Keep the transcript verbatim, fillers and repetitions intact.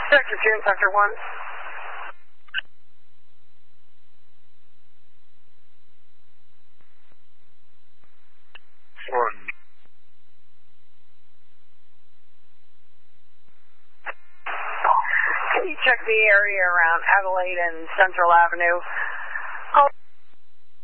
Sector two and Sector one. One. Can you check the area around Adelaide and Central Avenue? Oh.